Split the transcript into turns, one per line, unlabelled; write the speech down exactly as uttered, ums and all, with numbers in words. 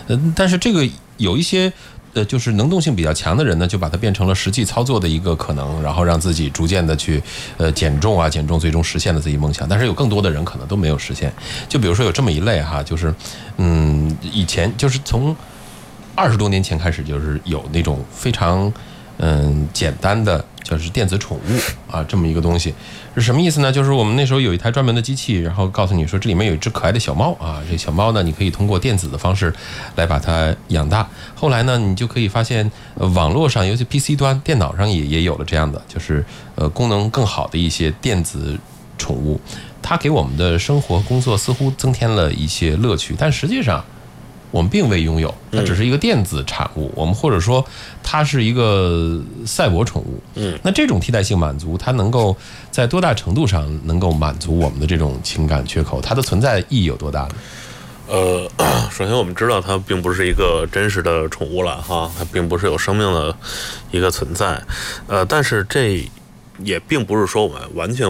嗯，但是这个有一些呃，就是能动性比较强的人呢，就把它变成了实际操作的一个可能，然后让自己逐渐的去呃减重啊，减重最终实现了自己梦想。但是有更多的人可能都没有实现。就比如说有这么一类哈，就是嗯，以前就是从二十多年前开始，就是有那种非常嗯简单的就是电子宠物啊，这么一个东西是什么意思呢？就是我们那时候有一台专门的机器，然后告诉你说这里面有一只可爱的小猫啊，这小猫呢，你可以通过电子的方式来把它养大。后来呢，你就可以发现，呃，网络上尤其 P C 端、电脑上也也有了这样的，就是呃功能更好的一些电子宠物，它给我们的生活工作似乎增添了一些乐趣，但实际上我们并未拥有，它只是一个电子产物，我们或者说它是一个赛博宠物。嗯，那这种替代性满足，它能够在多大程度上能够满足我们的这种情感缺口？它的存在意义有多大呢？
呃，首先我们知道它并不是一个真实的宠物了哈，它并不是有生命的一个存在。呃，但是这也并不是说我们完全